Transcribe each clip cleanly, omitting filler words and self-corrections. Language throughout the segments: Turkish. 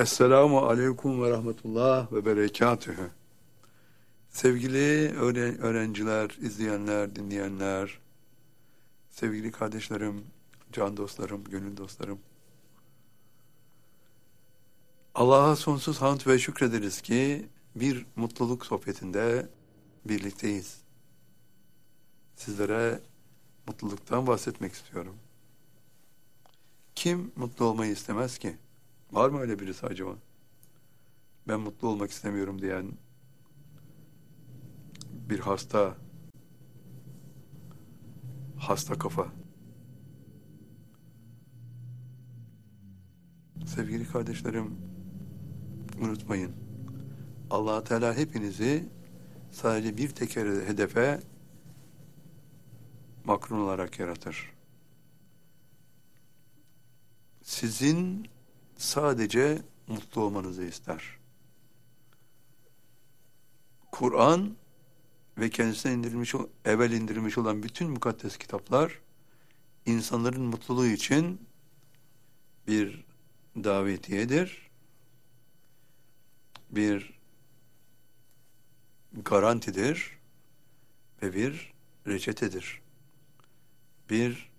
Esselamu aleyküm ve rahmetullah ve berekatühü. Sevgili öğrenciler, izleyenler, dinleyenler, sevgili kardeşlerim, can dostlarım, gönül dostlarım. Allah'a sonsuz hamd ve şükrederiz ki bir mutluluk sohbetinde birlikteyiz. Sizlere mutluluktan bahsetmek istiyorum. Kim mutlu olmayı istemez ki? Var mı öyle birisi acaba? Ben mutlu olmak istemiyorum diyen bir hasta kafa. Sevgili kardeşlerim, unutmayın. Allah Teala hepinizi sadece bir tek hedefe makrun olarak yaratır. Sizin sadece mutlu olmanızı ister. Kur'an ve kendisine evvel indirilmiş olan bütün mukaddes kitaplar insanların mutluluğu için bir davetiyedir, bir garantidir ve bir reçetedir. Bir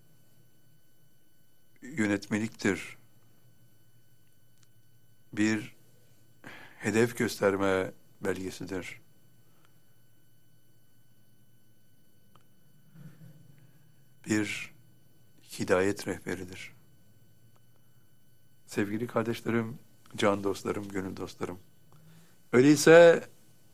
yönetmeliktir. Bir hedef gösterme belgesidir. Bir hidayet rehberidir. Sevgili kardeşlerim, can dostlarım, gönül dostlarım. Öyleyse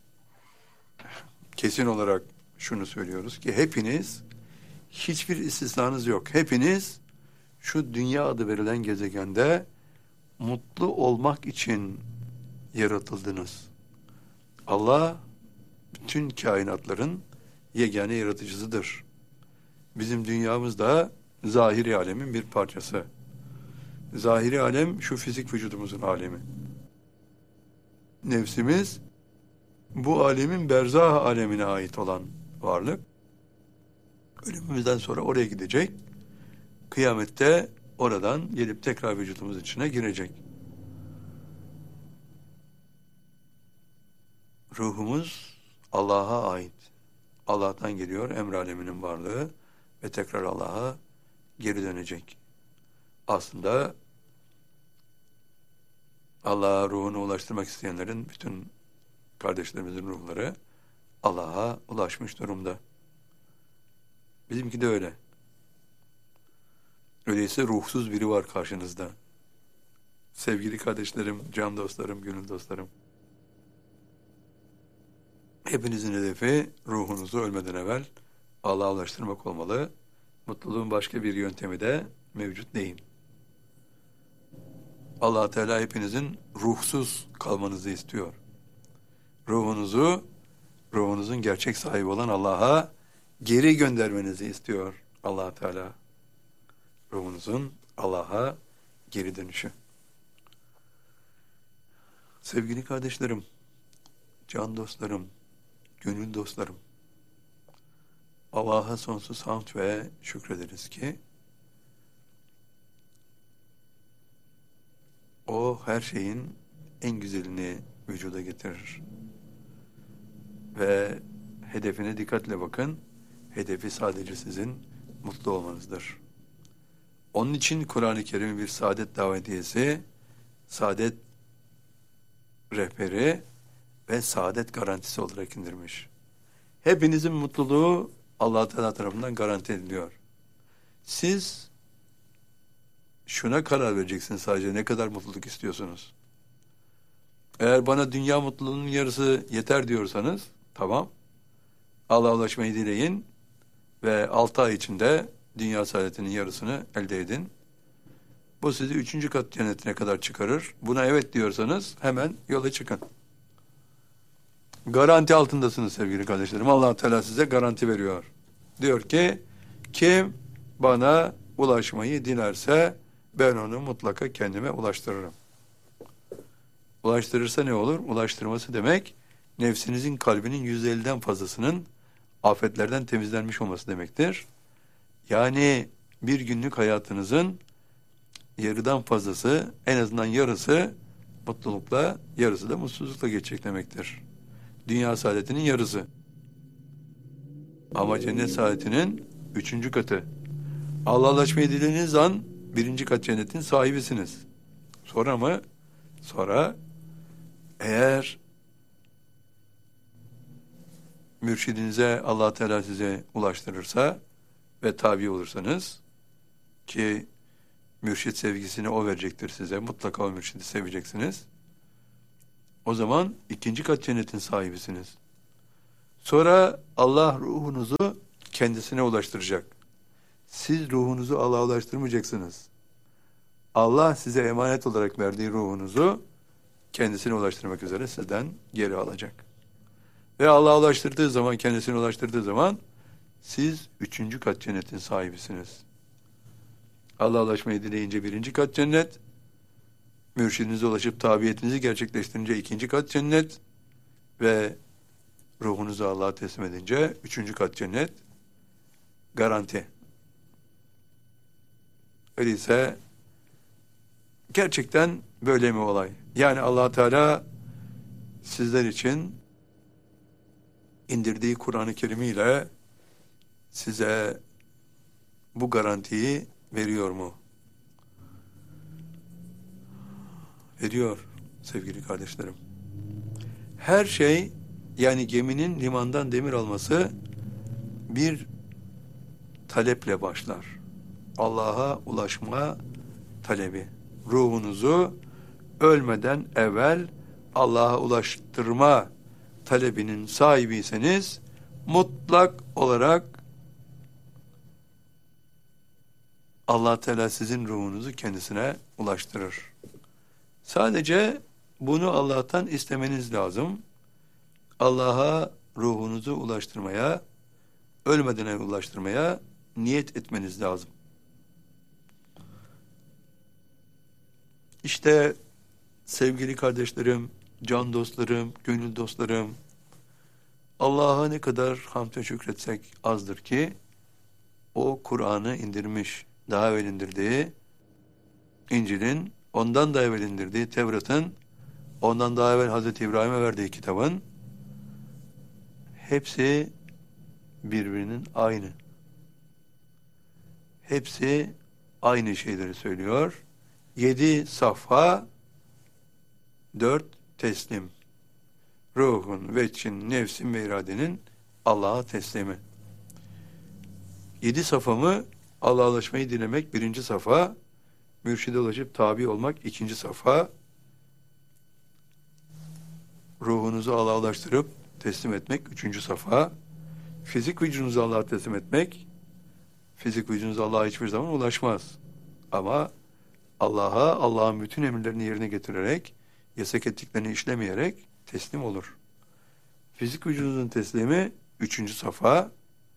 kesin olarak şunu söylüyoruz ki hepiniz, hiçbir istisnanız yok. Hepiniz şu dünya adı verilen gezegende mutlu olmak için yaratıldınız. Allah bütün kainatların yegane yaratıcısıdır. Bizim dünyamız da zahiri alemin bir parçası. Zahiri alem şu fizik vücudumuzun alemi. Nefsimiz bu alemin berzah alemine ait olan varlık. Ölümümüzden sonra oraya gidecek. Kıyamette oradan gelip tekrar vücudumuz içine girecek. Ruhumuz Allah'a ait. Allah'tan geliyor emr aleminin varlığı ve tekrar Allah'a geri dönecek. Aslında Allah'a ruhunu ulaştırmak isteyenlerin bütün kardeşlerimizin ruhları Allah'a ulaşmış durumda. Bizimki de öyle. Öyleyse ruhsuz biri var karşınızda. Sevgili kardeşlerim, can dostlarım, gönül dostlarım. Hepinizin hedefi ruhunuzu ölmeden evvel Allah'a ulaştırmak olmalı. Mutluluğun başka bir yöntemi de mevcut değil. Allah Teala hepinizin ruhsuz kalmanızı istiyor. Ruhunuzun gerçek sahibi olan Allah'a geri göndermenizi istiyor Allah Teala. Ruhunuzun Allah'a geri dönüşü. Sevgili kardeşlerim, can dostlarım, gönül dostlarım, Allah'a sonsuz hamd ve şükrederiz ki O her şeyin en güzelini vücuda getirir. Ve hedefine dikkatle bakın. Hedefi sadece sizin mutlu olmanızdır. Onun için Kur'an-ı Kerim bir saadet davetiyesi, saadet rehberi ve saadet garantisi olarak indirmiş. Hepinizin mutluluğu Allah Teala tarafından garanti ediliyor. Siz şuna karar vereceksiniz sadece ne kadar mutluluk istiyorsunuz. Eğer bana dünya mutluluğunun yarısı yeter diyorsanız tamam. Allah'a ulaşmayı dileyin ve 6 ay içinde dünya saadetinin yarısını elde edin. Bu sizi 3. kat cennetine kadar çıkarır. Buna evet diyorsanız hemen yola çıkın. Garanti altındasınız sevgili kardeşlerim. Allah Teala size garanti veriyor. Diyor ki kim bana ulaşmayı dilerse ben onu mutlaka kendime ulaştırırım. Ulaştırırsa ne olur? Ulaştırması demek nefsinizin kalbinin %50'den fazlasının afetlerden temizlenmiş olması demektir. Yani bir günlük hayatınızın yarıdan fazlası, en azından yarısı mutlulukla, yarısı da mutsuzlukla geçecek demektir. Dünya saadetinin yarısı. Ama cennet saadetinin 3. katı. Allah'laşmayı dilediğiniz an 1. kat cennetin sahibisiniz. Sonra mı? Sonra eğer mürşidinize Allah Teala size ulaştırırsa ve tabi olursanız, ki mürşid sevgisini o verecektir size, mutlaka o mürşidi seveceksiniz. O zaman 2. kat cennetin sahibisiniz. Sonra Allah ruhunuzu kendisine ulaştıracak. Siz ruhunuzu Allah'a ulaştırmayacaksınız. Allah size emanet olarak verdiği ruhunuzu kendisine ulaştırmak üzere sizden geri alacak. Ve Allah'a ulaştırdığı zaman, kendisine ulaştırdığı zaman siz 3. kat cennetin sahibisiniz. Allah'a ulaşmayı dileyince 1. kat cennet, mürşidinize ulaşıp tabiyetinizi gerçekleştirince 2. kat cennet ve ruhunuzu Allah'a teslim edince 3. kat cennet garanti. Öyleyse gerçekten böyle mi olay? Yani Allah Teala sizler için indirdiği Kur'an-ı Kerim ile size bu garantiyi veriyor mu? Veriyor sevgili kardeşlerim. Her şey, yani geminin limandan demir alması bir taleple başlar. Allah'a ulaşma talebi. Ruhunuzu ölmeden evvel Allah'a ulaştırma talebinin sahibiyseniz mutlak olarak Allah Teala sizin ruhunuzu kendisine ulaştırır. Sadece bunu Allah'tan istemeniz lazım. Allah'a ruhunuzu ulaştırmaya, ölmeden evvel ulaştırmaya niyet etmeniz lazım. İşte sevgili kardeşlerim, can dostlarım, gönül dostlarım, Allah'a ne kadar hamd ve şükretsek azdır ki, o Kur'an'ı indirmiş, daha evvel indirdiği İncil'in, ondan daha evvel indirdiği Tevrat'ın, ondan daha evvel Hazreti İbrahim'e verdiği kitabın, hepsi birbirinin aynı. Hepsi aynı şeyleri söylüyor. 7 safha, 4 teslim. Ruhun, veçin, nefsin ve iradenin Allah'a teslimi. 7 safhamı Allah'a ulaşmayı dilemek 1. safha, mürşide ulaşıp tabi olmak 2. safha, ruhunuzu Allah'a ulaştırıp teslim etmek 3. safha, fizik vücudunuzu Allah'a teslim etmek, fizik vücudunuz Allah'a hiçbir zaman ulaşmaz. Ama Allah'a, Allah'ın bütün emirlerini yerine getirerek, yasak ettiklerini işlemeyerek teslim olur. Fizik vücudunuzun teslimi 3. safha,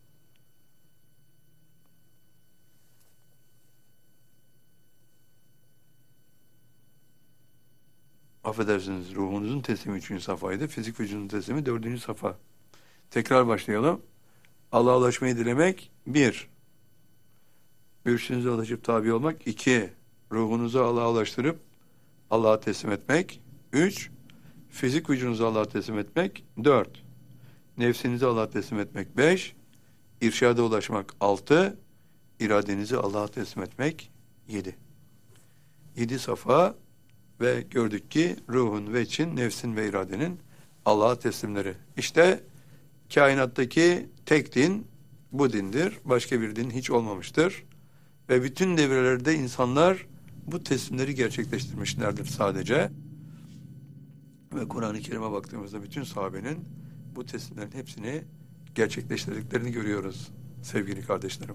affedersiniz, ruhunuzun teslimi 3. safhaydı, fizik vücudunuzun teslimi 4. safha. Tekrar başlayalım. Allah'a ulaşmayı dilemek 1. Mürşidinize ulaşıp tabi olmak 2. Ruhunuzu Allah'a ulaştırıp Allah'a teslim etmek 3. Fizik vücudunuzu Allah'a teslim etmek 4. Nefsinizi Allah'a teslim etmek 5. İrşada ulaşmak 6. İradenizi Allah'a teslim etmek 7. 7 safa ve gördük ki ruhun, veçin, nefsin ve iradenin Allah'a teslimleri. İşte kainattaki tek din bu dindir. Başka bir din hiç olmamıştır. Ve bütün devirlerde insanlar bu teslimleri gerçekleştirmişlerdir sadece. Ve Kur'an-ı Kerim'e baktığımızda bütün sahabenin bu teslimlerin hepsini gerçekleştirdiklerini görüyoruz sevgili kardeşlerim.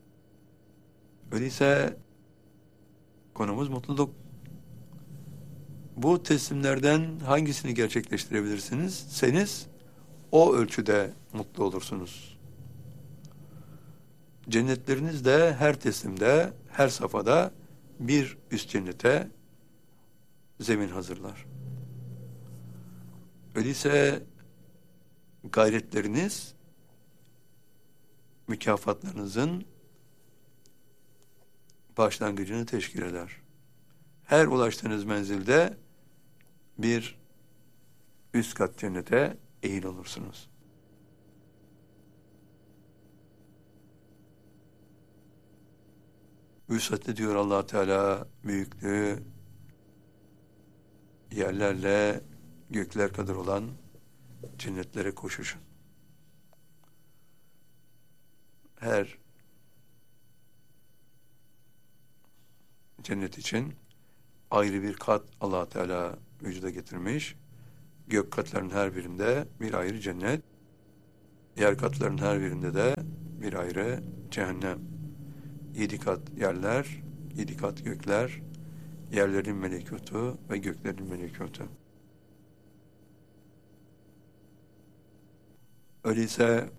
Öyleyse konumuz mutluluk. Bu teslimlerden hangisini gerçekleştirebilirsiniz? O ölçüde mutlu olursunuz. Cennetleriniz de her teslimde, her safhada bir üst cennete zemin hazırlar. Öyleyse gayretleriniz mükafatlarınızın başlangıcını teşkil eder. Her ulaştığınız menzilde bir üst kat cennete ehil olursunuz. Vüsatli diyor Allah Teala, büyüklüğü yerlerle gökler kadar olan cennetlere koşuşun. Her cennet için ayrı bir kat Allah Teala vücuda getirmiş. Gök katların her birinde bir ayrı cennet, yer katların her birinde de bir ayrı cehennem. 7 kat yerler, 7 kat gökler, yerlerin melekutu ve göklerin melekutu. Öyleyse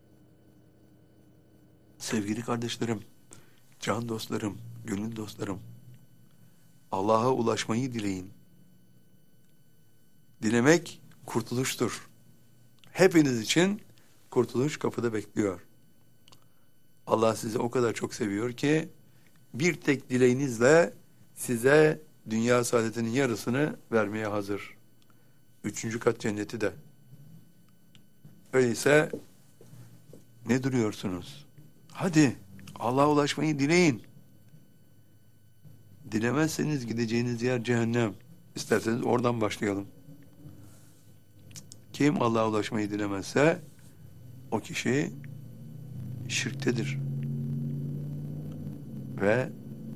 sevgili kardeşlerim, can dostlarım, gönül dostlarım, Allah'a ulaşmayı dileyin. Dilemek kurtuluştur. Hepiniz için kurtuluş kapıda bekliyor. Allah sizi o kadar çok seviyor ki bir tek dileğinizle size dünya saadetinin yarısını vermeye hazır. 3. kat cenneti de. Öyleyse ne duruyorsunuz? Hadi Allah'a ulaşmayı dileyin. Dilemezseniz gideceğiniz yer cehennem. İsterseniz oradan başlayalım. Kim Allah'a ulaşmayı dilemezse o kişi şirktedir. Ve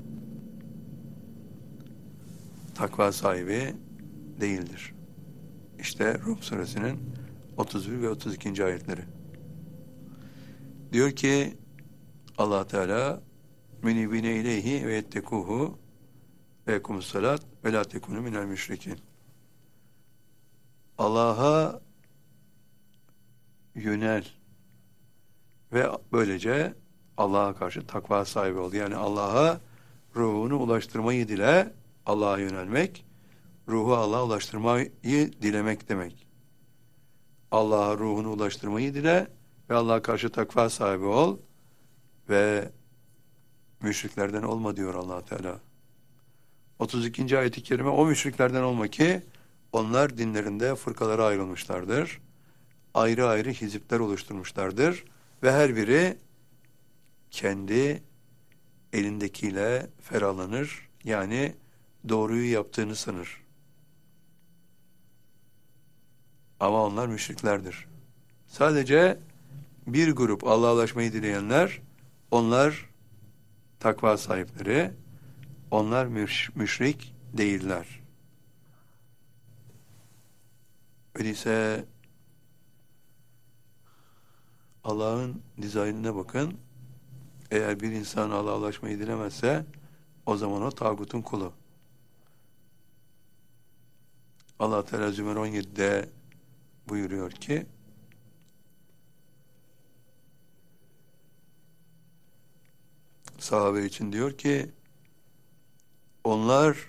takva sahibi değildir. İşte Rum suresinin 31 ve 32. ayetleri. Diyor ki Allah Teala menibine ileyhi ve yettekuhu ve yekumus salat ve la tekunu minel müşrikin. Allah'a yönel ve böylece Allah'a karşı takva sahibi ol. Yani Allah'a ruhunu ulaştırmayı dile, Allah'a yönelmek, ruhu Allah'a ulaştırmayı dilemek demek. Allah'a ruhunu ulaştırmayı dile ve Allah'a karşı takva sahibi ol ve müşriklerden olma diyor Allah Teala. 32. ayet-i kerime o müşriklerden olma ki onlar dinlerinde fırkalara ayrılmışlardır. Ayrı ayrı hizipler oluşturmuşlardır ve her biri kendi elindekiyle ferahlanır. Yani doğruyu yaptığını sanır. Ama onlar müşriklerdir. Sadece bir grup Allah'a ulaşmayı dileyenler, onlar takva sahipleri, onlar müşrik değiller. Öyleyse Allah'ın dizaynına bakın. Eğer bir insan Allah'a ulaşmayı dilemezse o zaman o tağutun kulu. Allah Teala Zümer 17'de buyuruyor ki sahabe için diyor ki onlar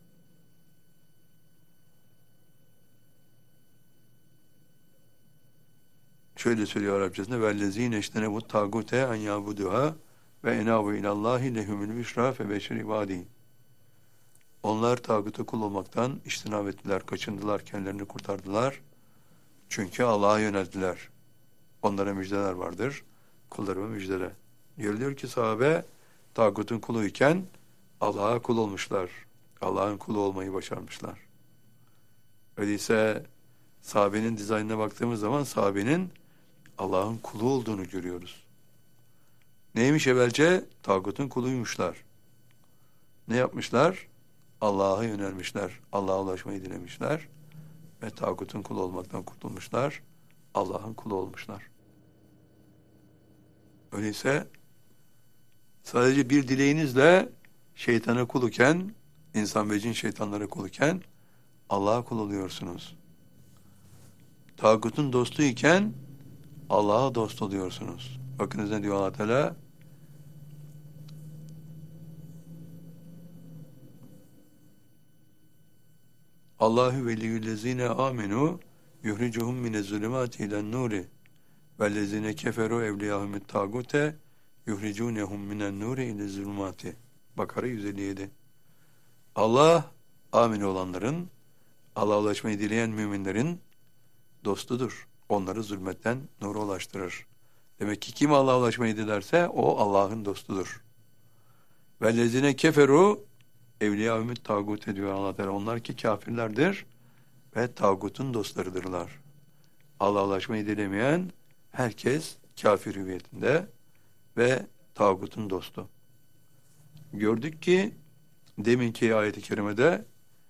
şöyle söylüyor Arapçasında vellezine iştenebu tagute en yabuduha ve enavu ilallahi lehumul büşra fe beşir ibadi. Onlar tağuta kul olmaktan iştinab ettiler, kaçındılar, kendilerini kurtardılar. Çünkü Allah'a yöneldiler. Onlara müjdeler vardır. Kullarıma müjdele. Görülüyor ki sahabe tağutun kuluyken Allah'a kul olmuşlar. Allah'ın kulu olmayı başarmışlar. Öyleyse sahabenin dizaynına baktığımız zaman sahabenin Allah'ın kulu olduğunu görüyoruz. Neymiş evvelce? Tağutun kuluymuşlar. Ne yapmışlar? Allah'a yönelmişler. Allah'a ulaşmayı dilemişler. Ve tağutun kulu olmaktan kurtulmuşlar. Allah'ın kulu olmuşlar. Öyleyse sadece bir dileğinizle şeytana kul iken, insan ve cin şeytanlara kul iken Allah'a kul oluyorsunuz. Tağutun dostu iken Allah'a dost oluyorsunuz. Bakınız ne diyor Allah Teala? Allahu veliyyüllezine amenu yuhricuhum minez-zulümati ilen-nuri vellezine keferu evliyahumut tagute yuhricunhum minen-nuri ile-zulümati. Bakara 157. Allah amin olanların, Allah'a ulaşmayı dileyen müminlerin dostudur. Onları zulmetten nura ulaştırır. Demek ki kim Allah'a ulaşmayı dilerse o Allah'ın dostudur. Vellezine keferu evliya ümit tağut ediyor Allah Teala. Onlar ki kafirlerdir ve tağutun dostlarıdırlar. Allah'a ulaşmayı dilemeyen herkes kafir hüviyetinde ve tağutun dostu. Gördük ki deminki ayet-i kerimede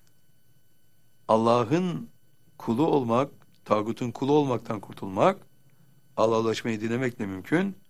Allah'ın kulu olmak, tağutun kulu olmaktan kurtulmak, Allah'a ulaşmayı dilemekle mümkün.